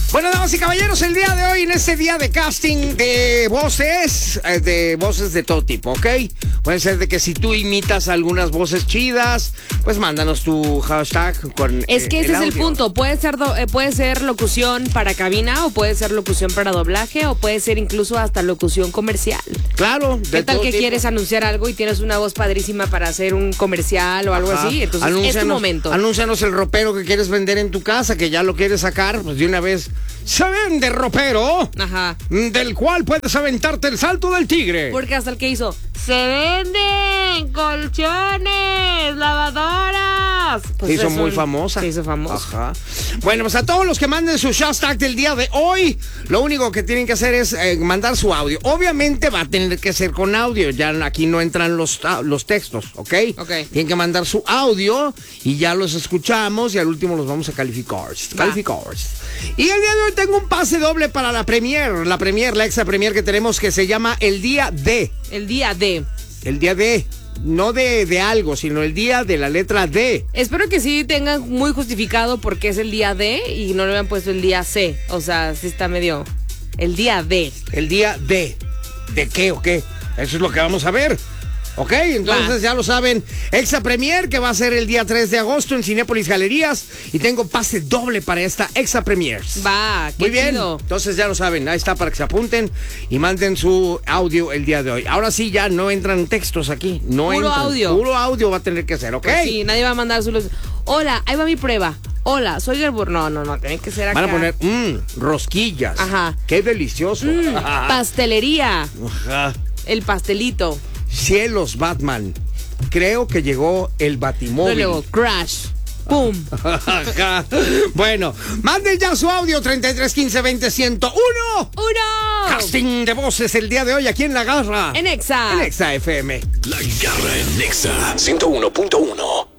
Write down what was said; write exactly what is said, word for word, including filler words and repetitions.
Bueno, damas y caballeros, el día de hoy, en este día de casting de voces, de voces de todo tipo, ¿ok? Puede ser de que si tú imitas algunas voces chidas, pues mándanos tu hashtag con Es que eh, ese el es el audio. punto. Puede ser, do- eh, puede ser locución para cabina, o puede ser locución para doblaje, o puede ser incluso hasta locución comercial. Claro, de ¿Qué tal todo que tipo. quieres anunciar algo y tienes una voz padrísima para hacer un comercial o algo Ajá. así? Entonces es tu Anúncianos- momento. Anúncianos el ropero que quieres vender en tu casa, que ya lo quieres sacar, pues de una vez. Se vende ropero, Ajá. del cual puedes aventarte el salto del tigre. Porque hasta el que hizo, se venden colchones, lavadoras. Pues Se hizo es muy un- famosa. Se hizo famosa. Ajá. Bueno, pues a todos los que manden su hashtag del día de hoy, lo único que tienen que hacer es eh, mandar su audio. Obviamente va a tener que ser con audio, ya aquí no entran los, ah, los textos, ¿ok? Ok. Tienen que mandar su audio y ya los escuchamos y al último los vamos a calificar. Calificar. Y el día de hoy tengo un pase doble para la premier, la premier, la extra premier que tenemos que se llama el día de. El día de. El día de. No de, de algo, sino el día de la letra D. Espero que sí tengan muy justificado por qué es el día de y no le habían puesto el día C. O sea, sí está medio... El día de. El día de. ¿De qué o qué? Eso es lo que vamos a ver. ¿Ok? Entonces Va. ya lo saben. Extra Premier que va a ser el día tres de agosto en Cinépolis Galerías. Y tengo pase doble para esta Extra Premier. Va, qué Muy bien. chido. Entonces ya lo saben. Ahí está para que se apunten y manden su audio el día de hoy. Ahora sí ya no entran textos aquí. No Puro entran. audio. Puro audio va a tener que ser, ¿ok? Pues sí, nadie va a mandar su... Hola, ahí va mi prueba. Hola, soy el... bur- No, no, no, tiene que ser acá. Van a poner, mmm, rosquillas. Ajá. Qué delicioso. Mm, Ajá. pastelería. Ajá. El pastelito. Cielos, Batman. Creo que llegó el Batimóvil. Luego, crash. ¡Pum! Ajá. Bueno, manden ya su audio treinta y tres quince veinte ciento uno. ¡Uno! Casting de voces el día de hoy aquí en La Garra. En Exa. En Exa F M. La Garra en Nexa ciento uno punto uno.